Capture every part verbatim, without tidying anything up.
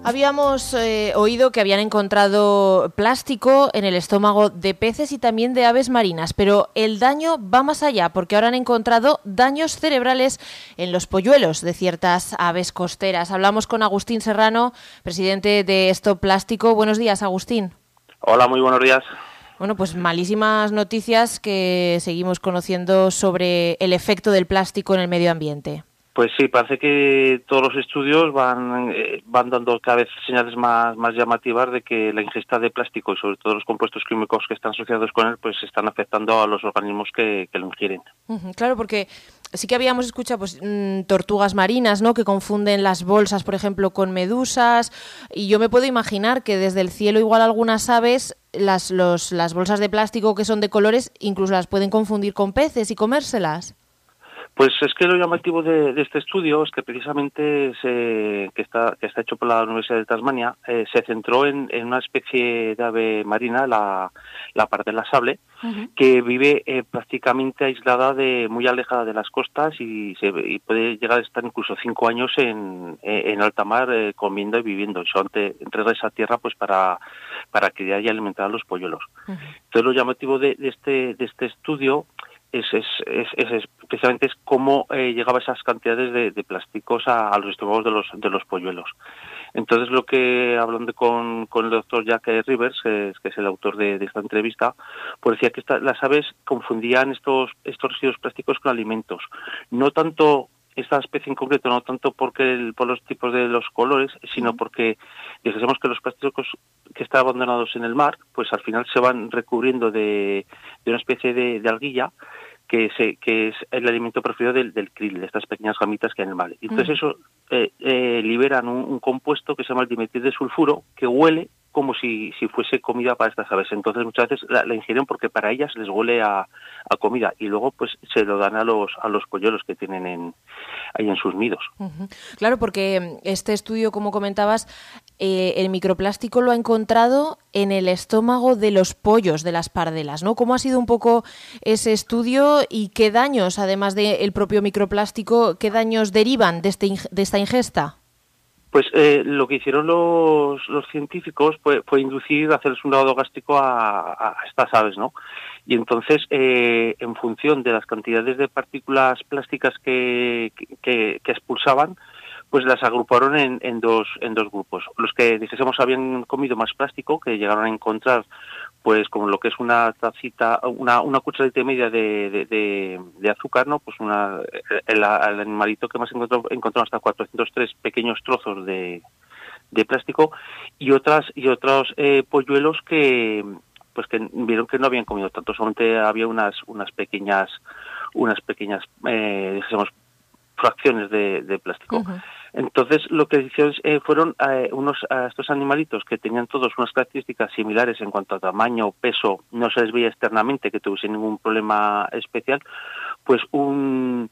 Habíamos eh, oído que habían encontrado plástico en el estómago de peces y también de aves marinas, pero el daño va más allá, porque ahora han encontrado daños cerebrales en los polluelos de ciertas aves costeras. Hablamos con Agustín Serrano, presidente de Stop Plástico. Buenos días, Agustín. Hola, muy buenos días. Bueno, pues malísimas noticias que seguimos conociendo sobre el efecto del plástico en el medio ambiente. Pues sí, parece que todos los estudios van eh, van dando cada vez señales más, más llamativas de que la ingesta de plástico y sobre todo los compuestos químicos que están asociados con él pues están afectando a los organismos que, que lo ingieren. Uh-huh, claro, porque sí que habíamos escuchado pues mmm, tortugas marinas, ¿no?, que confunden las bolsas, por ejemplo, con medusas, y yo me puedo imaginar que desde el cielo igual algunas aves las, los, las bolsas de plástico que son de colores incluso las pueden confundir con peces y comérselas. Pues es que lo llamativo de, de este estudio es que precisamente se, que está que está hecho por la Universidad de Tasmania eh, se centró en, en una especie de ave marina, la, la pardela sable, uh-huh. que vive eh, prácticamente aislada, de muy alejada de las costas y, se, y puede llegar a estar incluso cinco años en, en alta mar eh, comiendo y viviendo. Y solamente regresa a tierra pues para, para criar y alimentar a los polluelos. Uh-huh. Entonces lo llamativo de, de, este, de este estudio Es, es, es, es precisamente es cómo eh, llegaba esas cantidades de, de plásticos a, a los estómagos de los de los polluelos. Entonces, lo que hablando con, con el doctor Jack Rivers, eh, que es el autor de, de esta entrevista, pues decía que esta, las aves confundían estos estos residuos plásticos con alimentos. No tanto esta especie en concreto, no tanto porque el, por los tipos de los colores, sino porque dijésemos que los plásticos que están abandonados en el mar, pues al final se van recubriendo de, de una especie de, de alguilla que, se, que es el alimento preferido del, del krill, de estas pequeñas gamitas que hay en el mar. Y entonces eso eh, eh, liberan un, un compuesto que se llama el dimetil de sulfuro, que huele como si, si fuese comida para estas aves. Entonces muchas veces la, la ingieren porque para ellas les huele a, a comida y luego pues se lo dan a los a los polluelos que tienen en, ahí en sus nidos. Uh-huh. Claro, porque este estudio, como comentabas, eh, el microplástico lo ha encontrado en el estómago de los pollos de las pardelas, ¿no? ¿Cómo ha sido un poco ese estudio y qué daños, además del propio microplástico, qué daños derivan de, este, de esta ingesta? Pues eh, lo que hicieron los, los científicos fue, fue inducir, hacerles un lavado gástrico a, a estas aves, ¿no? Y entonces, eh, en función de las cantidades de partículas plásticas que, que, que expulsaban, pues las agruparon en, en dos en dos grupos. Los que, dijésemos, habían comido más plástico, que llegaron a encontrar pues como lo que es una tacita, una, una cucharadita y media de, de, de, de azúcar, ¿no? Pues una, el, el animalito que más encontró, encontró hasta cuatrocientos tres pequeños trozos de, de plástico, y otras, y otros eh, polluelos que, pues que vieron que no habían comido tanto, solamente había unas, unas pequeñas, unas pequeñas, eh, digamos, fracciones de, de plástico. Uh-huh. Entonces, lo que hicieron eh, fueron eh, unos a estos animalitos que tenían todos unas características similares en cuanto a tamaño, peso, no se les veía externamente que tuviesen ningún problema especial, pues un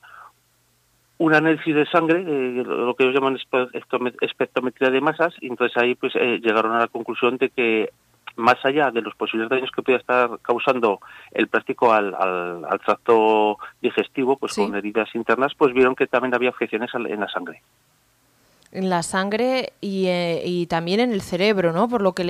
un análisis de sangre, eh, lo que ellos llaman espectrometría de masas, y entonces ahí pues eh, llegaron a la conclusión de que más allá de los posibles daños que pueda estar causando el plástico al, al, al tracto digestivo, pues sí, con heridas internas, pues vieron que también había afecciones en la sangre. En la sangre y, eh, y también en el cerebro, ¿no? Por lo que